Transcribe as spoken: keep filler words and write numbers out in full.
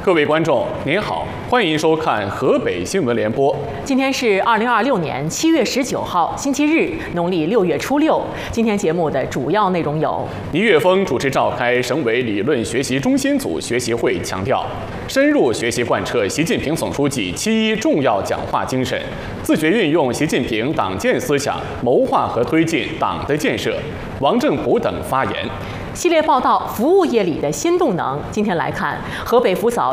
各位观众，您好，欢迎收看河北新闻联播。 今天是二零二六年七月十九号，星期日，农历六月初六。今天节目的主要内容有： 倪岳峰主持召开省委理论学习中心组学习会，强调深入学习贯彻习近平总书记七一重要讲话精神，自觉运用习近平党建思想，谋划和推进党的建设。王正普等发言。 系列报道：服务业里的新动能。今天来看，河北福嫂